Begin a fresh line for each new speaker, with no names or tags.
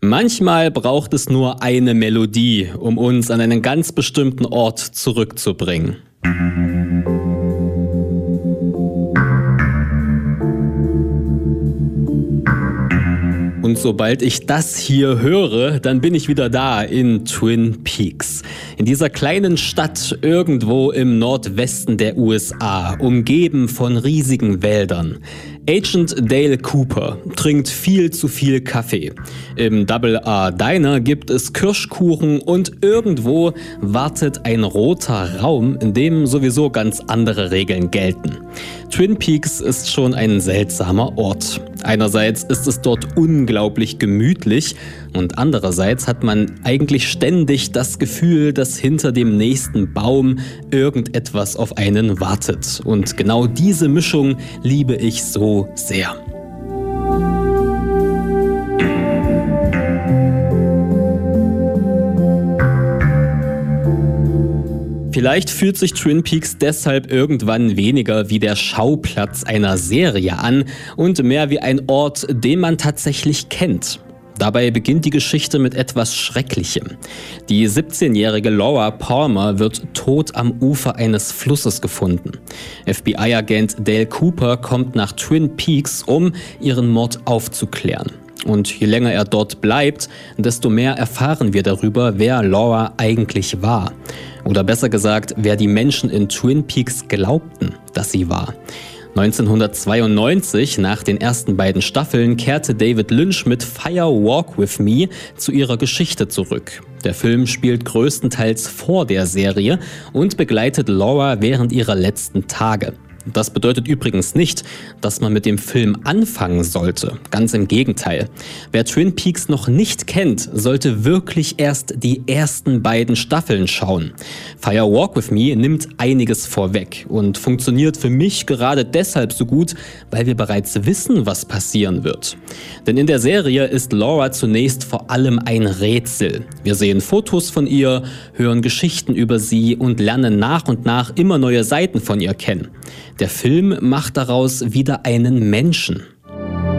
Manchmal braucht es nur eine Melodie, um uns an einen ganz bestimmten Ort zurückzubringen. Und sobald ich das hier höre, dann bin ich wieder da in Twin Peaks. In dieser kleinen Stadt irgendwo im Nordwesten der USA, umgeben von riesigen Wäldern. Agent Dale Cooper trinkt viel zu viel Kaffee. Im Double R Diner gibt es Kirschkuchen und irgendwo wartet ein roter Raum, in dem sowieso ganz andere Regeln gelten. Twin Peaks ist schon ein seltsamer Ort. Einerseits ist es dort unglaublich gemütlich und andererseits hat man eigentlich ständig das Gefühl, dass hinter dem nächsten Baum irgendetwas auf einen wartet. Und genau diese Mischung liebe ich so sehr. Vielleicht fühlt sich Twin Peaks deshalb irgendwann weniger wie der Schauplatz einer Serie an und mehr wie ein Ort, den man tatsächlich kennt. Dabei beginnt die Geschichte mit etwas Schrecklichem. Die 17-jährige Laura Palmer wird tot am Ufer eines Flusses gefunden. FBI-Agent Dale Cooper kommt nach Twin Peaks, um ihren Mord aufzuklären. Und je länger er dort bleibt, desto mehr erfahren wir darüber, wer Laura eigentlich war. Oder besser gesagt, wer die Menschen in Twin Peaks glaubten, dass sie war. 1992, nach den ersten beiden Staffeln, kehrte David Lynch mit Fire Walk With Me zu ihrer Geschichte zurück. Der Film spielt größtenteils vor der Serie und begleitet Laura während ihrer letzten Tage. Das bedeutet übrigens nicht, dass man mit dem Film anfangen sollte. Ganz im Gegenteil. Wer Twin Peaks noch nicht kennt, sollte wirklich erst die ersten beiden Staffeln schauen. Fire Walk With Me nimmt einiges vorweg und funktioniert für mich gerade deshalb so gut, weil wir bereits wissen, was passieren wird. Denn in der Serie ist Laura zunächst vor allem ein Rätsel. Wir sehen Fotos von ihr, hören Geschichten über sie und lernen nach und nach immer neue Seiten von ihr kennen. Der Film macht daraus wieder einen Menschen.